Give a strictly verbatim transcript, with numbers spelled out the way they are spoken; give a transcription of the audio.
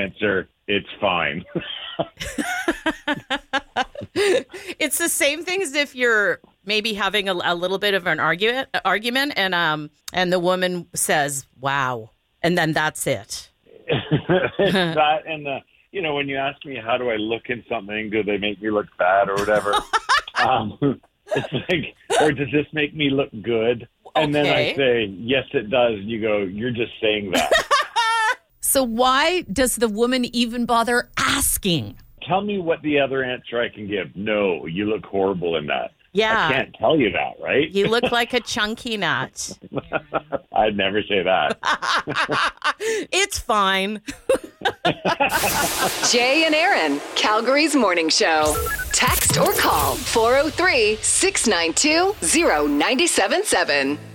answer, it's fine. It's the same thing as if you're maybe having a, a little bit of an argument, argument, and um, and the woman says, "Wow," and then that's it. It's that, and the, you know, when you ask me how do I look in something, do they make me look bad or whatever? um, it's like, or does this make me look good? And Okay. then I say, yes, it does. And you go, you're just saying that. So why does the woman even bother asking? Tell me what the other answer I can give. No, you look horrible in that. Yeah. I can't tell you that, right? You look like a chunky nut. I'd never say that. It's fine. Jay and Aaron, Calgary's morning show. Text or call four oh three, six nine two, oh nine seven seven.